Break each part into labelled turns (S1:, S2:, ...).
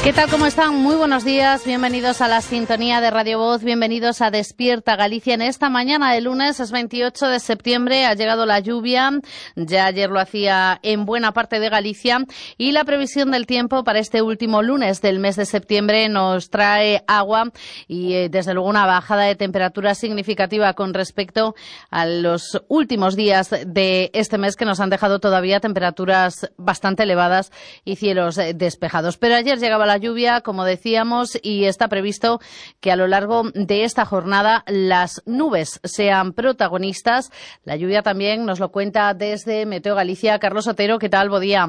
S1: ¿Qué tal? ¿Cómo están? Muy buenos días. Bienvenidos a la sintonía de Radio Voz. Bienvenidos a Despierta Galicia. En esta mañana de lunes, es 28 de septiembre, ha llegado la lluvia. Ya ayer lo hacía en buena parte de Galicia. Y la previsión del tiempo para este último lunes del mes de septiembre nos trae agua y, desde luego, una bajada de temperatura significativa con respecto a los últimos días de este mes, que nos han dejado todavía temperaturas bastante elevadas y cielos despejados. Pero ayer llegaba la lluvia, como decíamos, y está previsto que a lo largo de esta jornada las nubes sean protagonistas. La lluvia también nos lo cuenta desde Meteo Galicia. Carlos Otero, ¿qué tal? Bo día.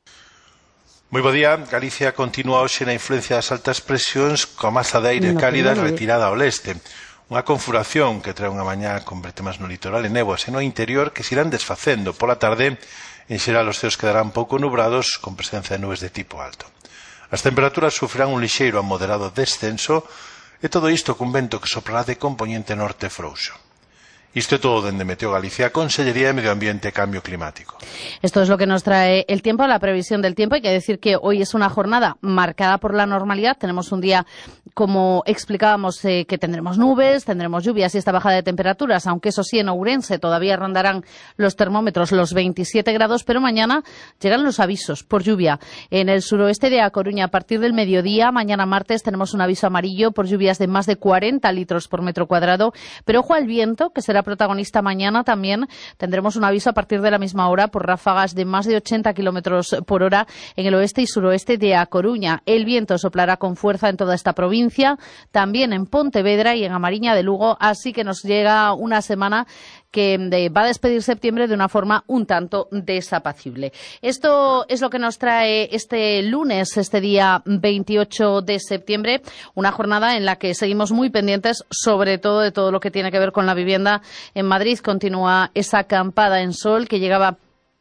S2: Moi bo día. Galicia continúa hoxe na influencia das altas presións coa masa de aire cálida retirada ao leste. Unha confuración que trae unha mañá con vertemas no litoral e néboas e no interior que se irán desfacendo. Pola tarde, en xeral, os ceos quedarán pouco nubrados con presencia de nubes de tipo alto. As temperaturas sufrirán un lixeiro a moderado descenso e todo isto cun vento que soprará de compoñente norte frouxo. Isto é todo dende Meteo Galicia, Consellería de Medio Ambiente e Cambio Climático.
S1: Esto es lo que nos trae el tiempo, la previsión del tiempo. Hay que decir que hoy es una jornada marcada por la normalidad. Tenemos un día, como explicábamos, que tendremos nubes, tendremos lluvias y esta bajada de temperaturas, aunque eso sí, en Ourense todavía rondarán los termómetros los 27 grados, pero mañana llegan los avisos por lluvia. En el suroeste de A Coruña, a partir del mediodía, mañana martes, tenemos un aviso amarillo por lluvias de más de 40 litros por metro cuadrado, pero ojo al viento, que será protagonista mañana. También tendremos un aviso a partir de la misma hora por ráfagas de más de 80 kilómetros por hora en el oeste y suroeste de A Coruña. El viento soplará con fuerza en toda esta provincia, también en Pontevedra y en A Mariña de Lugo, así que nos llega una semana que va a despedir septiembre de una forma un tanto desapacible. Esto es lo que nos trae este lunes, este día 28 de septiembre, una jornada en la que seguimos muy pendientes, sobre todo de todo lo que tiene que ver con la vivienda. En Madrid continúa esa acampada en sol que llegaba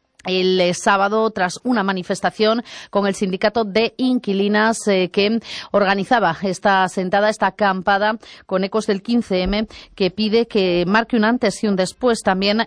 S1: el sábado tras una manifestación con el sindicato de inquilinas que organizaba esta sentada, esta acampada con ecos del 15M, que pide que marque un antes y un después también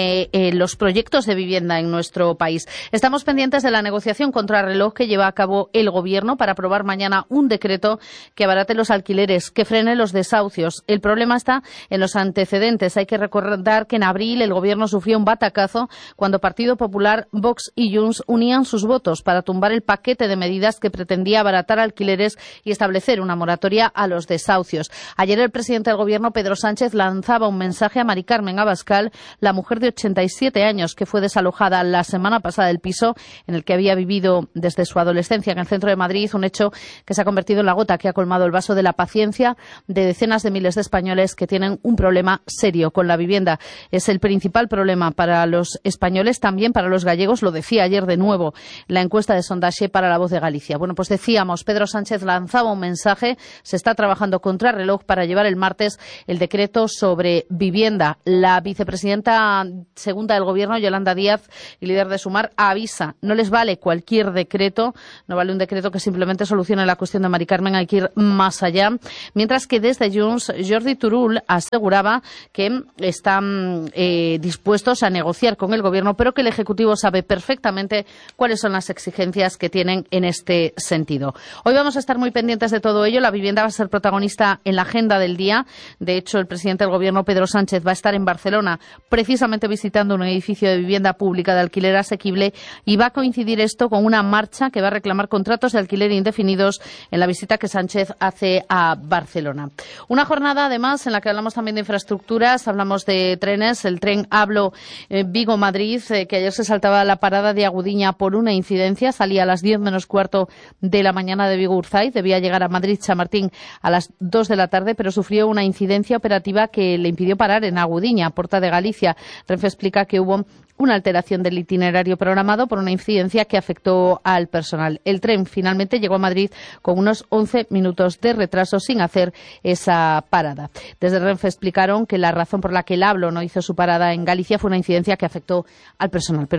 S1: en los proyectos de vivienda en nuestro país. Estamos pendientes de la negociación contrarreloj que lleva a cabo el Gobierno para aprobar mañana un decreto que abarate los alquileres, que frene los desahucios. El problema está en los antecedentes. Hay que recordar que en abril el Gobierno sufrió un batacazo cuando Partido Popular, Vox y Junts unían sus votos para tumbar el paquete de medidas que pretendía abaratar alquileres y establecer una moratoria a los desahucios. Ayer el presidente del Gobierno, Pedro Sánchez, lanzaba un mensaje a Mari Carmen Abascal, la mujer de 87 años que fue desalojada la semana pasada del piso en el que había vivido desde su adolescencia en el centro de Madrid, un hecho que se ha convertido en la gota que ha colmado el vaso de la paciencia de decenas de miles de españoles que tienen un problema serio con la vivienda. Es el principal problema para los españoles, también para los gallegos, lo decía ayer de nuevo la encuesta de sondaje para La Voz de Galicia. Bueno, pues decíamos, Pedro Sánchez lanzaba un mensaje, se está trabajando contrarreloj para llevar el martes el decreto sobre vivienda. La vicepresidenta segunda del Gobierno, Yolanda Díaz, y líder de Sumar, avisa, no les vale cualquier decreto, no vale un decreto que simplemente solucione la cuestión de Mari Carmen, hay que ir más allá. Mientras que desde Junts, Jordi Turull aseguraba que están dispuestos a negociar con el Gobierno, pero que el Ejecutivo sabe perfectamente cuáles son las exigencias que tienen en este sentido. Hoy vamos a estar muy pendientes de todo ello. La vivienda va a ser protagonista en la agenda del día. De hecho, el presidente del Gobierno, Pedro Sánchez, va a estar en Barcelona precisamente visitando un edificio de vivienda pública de alquiler asequible y va a coincidir esto con una marcha que va a reclamar contratos de alquiler indefinidos en la visita que Sánchez hace a Barcelona. Una jornada, además, en la que hablamos también de infraestructuras, hablamos de trenes, el tren Ablo Vigo-Madrid, que ayer se saltaba la parada de Agudiña por una incidencia. Salía a las 10 menos cuarto de la mañana de Vigo-Urzaiz. Debía llegar a Madrid-Chamartín a las 2 de la tarde, pero sufrió una incidencia operativa que le impidió parar en Agudiña, Porta de Galicia. Renfe explica que hubo una alteración del itinerario programado por una incidencia que afectó al personal. El tren finalmente llegó a Madrid con unos 11 minutos de retraso sin hacer esa parada. Desde Renfe explicaron que la razón por la que el Ablo no hizo su parada en Galicia fue una incidencia que afectó al personal, pero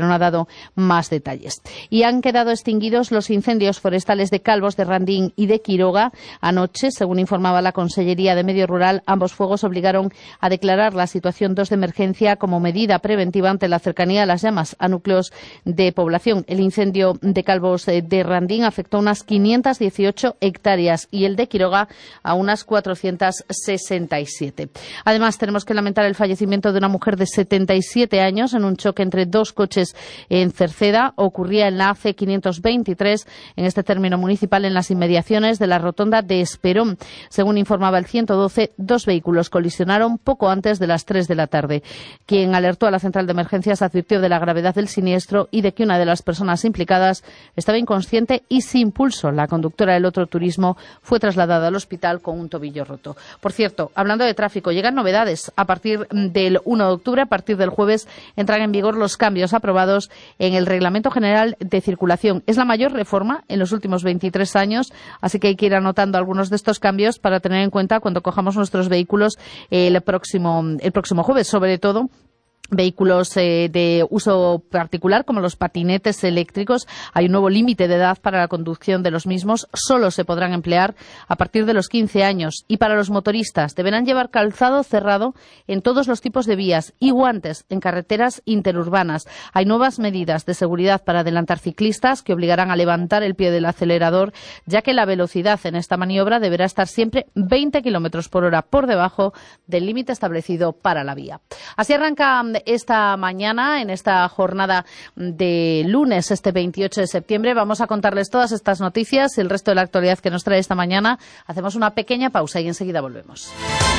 S1: pero no ha dado más detalles. Y han quedado extinguidos los incendios forestales de Calvos, de Randín y de Quiroga. Anoche, según informaba la Consellería de Medio Rural, ambos fuegos obligaron a declarar la situación 2 de emergencia como medida preventiva ante la cercanía de las llamas a núcleos de población. El incendio de Calvos de Randín afectó unas 518 hectáreas y el de Quiroga a unas 467. Además, tenemos que lamentar el fallecimiento de una mujer de 77 años en un choque entre dos coches en Cerceda. Ocurría en la AC 523, en este término municipal, en las inmediaciones de la rotonda de Esperón. Según informaba el 112, 2 vehículos colisionaron poco antes de las 3 de la tarde. Quien alertó a la central de emergencias advirtió de la gravedad del siniestro y de que una de las personas implicadas estaba inconsciente y sin pulso. La conductora del otro turismo fue trasladada al hospital con un tobillo roto. Por cierto, hablando de tráfico, llegan novedades. A partir del 1 de octubre, a partir del jueves, entran en vigor los cambios aprobados en el Reglamento General de Circulación. Es la mayor reforma en los últimos 23 años, así que hay que ir anotando algunos de estos cambios para tener en cuenta cuando cojamos nuestros vehículos el próximo jueves, sobre todo vehículos de uso particular como los patinetes eléctricos. Hay un nuevo límite de edad para la conducción de los mismos. Solo se podrán emplear a partir de los 15 años. Y para los motoristas deberán llevar calzado cerrado en todos los tipos de vías y guantes en carreteras interurbanas. Hay nuevas medidas de seguridad para adelantar ciclistas que obligarán a levantar el pie del acelerador, ya que la velocidad en esta maniobra deberá estar siempre 20 km por hora por debajo del límite establecido para la vía. Así arranca esta mañana, en esta jornada de lunes, este 28 de septiembre. Vamos a contarles todas estas noticias y el resto de la actualidad que nos trae esta mañana. Hacemos una pequeña pausa y enseguida volvemos.